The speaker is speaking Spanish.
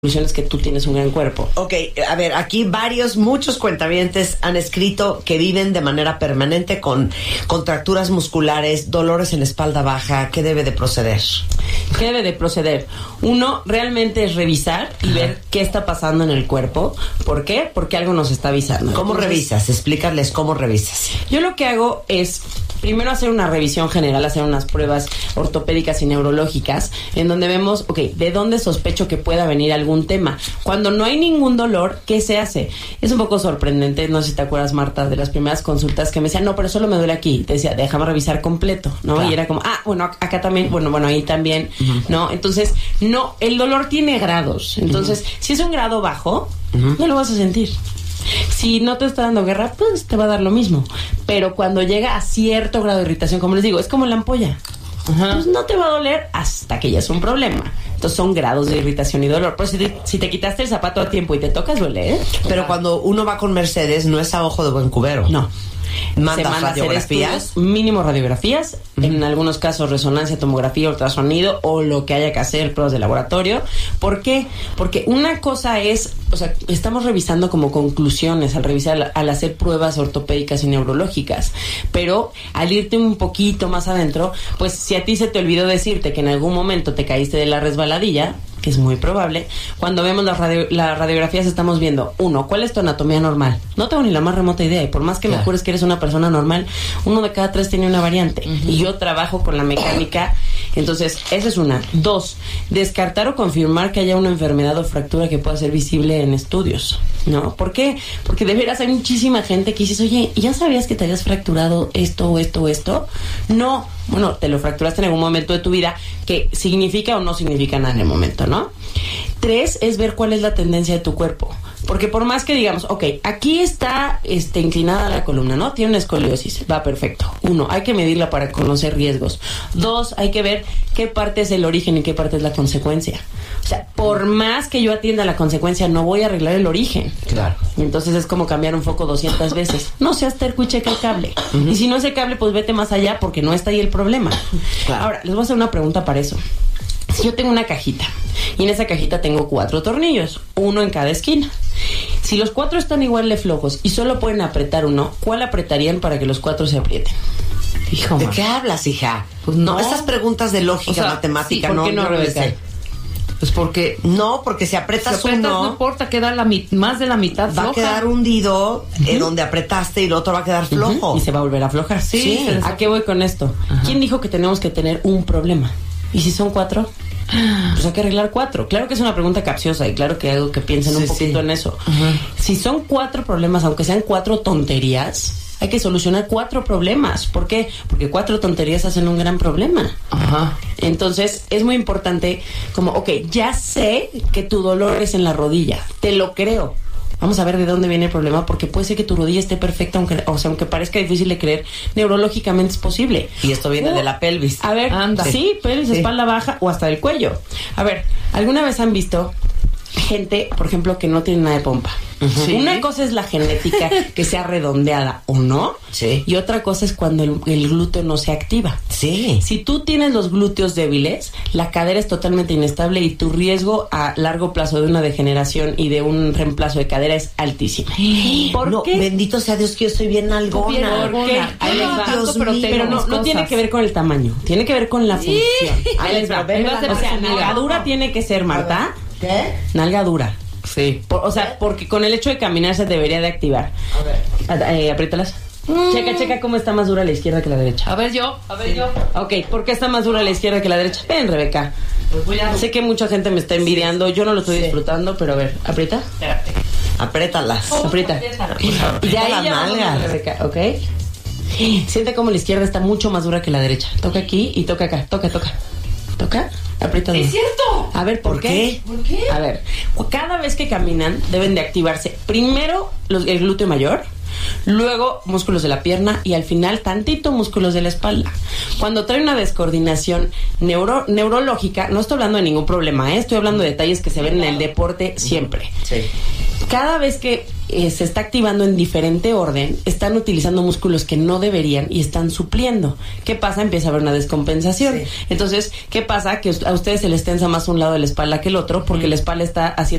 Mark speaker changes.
Speaker 1: conclusión es que tú tienes un gran cuerpo.
Speaker 2: Ok, a ver, aquí muchos cuentavientes han escrito que viven de manera permanente con contracturas musculares, dolores en la espalda baja. ¿Qué debe de proceder?
Speaker 1: ¿Qué debe de proceder? Uno, realmente es revisar y ver qué está pasando en el cuerpo. ¿Por qué? Porque algo nos está avisando.
Speaker 2: ¿Cómo revisas? Explícales cómo revisas.
Speaker 1: Yo lo que hago es primero hacer una revisión general, hacer unas pruebas ortopédicas y neurológicas en donde vemos, ¿de dónde sospecho que pueda venir algún tema? Cuando no hay ningún dolor, ¿qué se hace? Es un poco sorprendente, no sé si te acuerdas, Marta, de las primeras consultas que me decían, no, pero solo me duele aquí. Te decía, déjame revisar completo, ¿no? Claro. Y era como, bueno, acá también, bueno, ahí también, ¿no? Entonces, no, el dolor tiene grados. Entonces, si es un grado bajo, no lo vas a sentir. Si no te está dando guerra, pues te va a dar lo mismo. Pero cuando llega a cierto grado de irritación, como les digo, es como la ampolla. Pues no te va a doler hasta que ya es un problema. Entonces son grados de irritación y dolor. Pues si te quitaste el zapato a tiempo y te tocas, duele, ¿eh?
Speaker 2: Pero cuando uno va con Mercedes, no es a ojo de buen cubero.
Speaker 1: No.
Speaker 2: ¿Mandas radiografías?
Speaker 1: Mínimo radiografías, en algunos casos resonancia, tomografía, ultrasonido o lo que haya que hacer, pruebas de laboratorio. ¿Por qué? Porque una cosa es, estamos revisando como conclusiones al hacer pruebas ortopédicas y neurológicas, pero al irte un poquito más adentro, pues si a ti se te olvidó decirte que en algún momento te caíste de la resbaladilla, que es muy probable, cuando vemos las radiografías estamos viendo, uno, ¿cuál es tu anatomía normal? No tengo ni la más remota idea, y por más que me jures que eres una persona normal, 1 de cada 3 tiene una variante, y yo trabajo con la mecánica. Entonces, esa es una. 2, descartar o confirmar que haya una enfermedad o fractura que pueda ser visible en estudios, ¿no? ¿Por qué? Porque de veras hay muchísima gente que dices, oye, ¿ya sabías que te habías fracturado esto? No. Bueno, te lo fracturaste en algún momento de tu vida, que significa o no significa nada en el momento, ¿no? 3 es ver cuál es la tendencia de tu cuerpo. Porque por más que digamos, aquí está inclinada la columna, ¿no? Tiene una escoliosis, va perfecto. 1, hay que medirla para conocer riesgos. 2, hay que ver qué parte es el origen y qué parte es la consecuencia. O sea, por más que yo atienda la consecuencia, no voy a arreglar el origen.
Speaker 2: Claro.
Speaker 1: Y entonces es como cambiar un foco 200 veces. No seas terco y checa el cable. Y si no es el cable, pues vete más allá porque no está ahí el problema. Claro. Ahora, les voy a hacer una pregunta para eso. Si yo tengo una cajita y en esa cajita tengo 4 tornillos, 1 en cada esquina. Si los 4 están igual de flojos y solo pueden apretar uno, ¿cuál apretarían para que los 4 se aprieten?
Speaker 2: Hijo, ¿de qué hablas, hija?
Speaker 1: Pues no.
Speaker 2: Estas preguntas de lógica, matemática,
Speaker 1: ¿por qué no, Rebeca?
Speaker 3: Pues porque...
Speaker 2: No, porque si aprietas uno...
Speaker 3: no importa, queda más de la mitad floja.
Speaker 2: Va a quedar hundido donde apretaste y el otro va a quedar flojo.
Speaker 1: Y se va a volver a aflojar.
Speaker 2: Sí.
Speaker 1: ¿A qué voy con esto? ¿Quién dijo que tenemos que tener un problema? ¿Y si son 4? Pues hay que arreglar 4. Claro que es una pregunta capciosa y claro que algo que piensen un poquito en eso. Si son 4 problemas, aunque sean 4 tonterías, hay que solucionar 4 problemas. ¿Por qué? Porque 4 tonterías hacen un gran problema. Entonces es muy importante como, ya sé que tu dolor es en la rodilla, te lo creo. Vamos a ver de dónde viene el problema, porque puede ser que tu rodilla esté perfecta, aunque parezca difícil de creer, neurológicamente es posible.
Speaker 2: Y esto viene de la pelvis.
Speaker 1: A ver, sí, pelvis, espalda baja o hasta el cuello. A ver, ¿alguna vez han visto gente, por ejemplo, que no tiene nada de pompa? Una cosa es la genética, que sea redondeada o no, y otra cosa es cuando el glúteo no se activa. Si tú tienes los glúteos débiles, la cadera es totalmente inestable y tu riesgo a largo plazo de una degeneración y de un reemplazo de cadera es altísimo.
Speaker 2: ¿Por qué? Bendito sea Dios que yo estoy bien algona.
Speaker 1: ¿Por qué? Pero no tiene que ver con el tamaño, tiene que ver con la función. Ahí les va. O sea, nalgadura tiene que ser, Marta.
Speaker 2: ¿Qué?
Speaker 1: Nalga dura.
Speaker 3: Sí.
Speaker 1: Porque con el hecho de caminar se debería de activar. A ver. Apriétalas. Checa cómo está más dura la izquierda que la derecha.
Speaker 3: A ver yo.
Speaker 1: Ok, ¿por qué está más dura la izquierda que la derecha? Ven, Rebeca. Sé que mucha gente me está envidiando. Yo no lo estoy disfrutando, pero a ver, aprieta.
Speaker 3: Espérate.
Speaker 2: Apriétalas.
Speaker 1: Aprieta. Y de ahí ya vamos, Rebeca, ¿ok? Siente como la izquierda está mucho más dura que la derecha. Toca aquí y toca acá. Toca. Aprieta.
Speaker 3: ¡Es cierto!
Speaker 1: A ver, ¿por qué?
Speaker 3: ¿Por qué?
Speaker 1: A ver, cada vez que caminan deben de activarse primero el glúteo mayor, luego músculos de la pierna y al final tantito músculos de la espalda. Cuando trae una descoordinación neurológica, no estoy hablando de ningún problema, estoy hablando de detalles que se ven en el deporte siempre.
Speaker 2: Sí.
Speaker 1: Cada vez que se está activando en diferente orden, están utilizando músculos que no deberían y están supliendo. ¿Qué pasa? Empieza a haber una descompensación.
Speaker 2: Sí.
Speaker 1: Entonces, ¿qué pasa? Que a ustedes se les tensa más un lado de la espalda que el otro porque la espalda está haciendo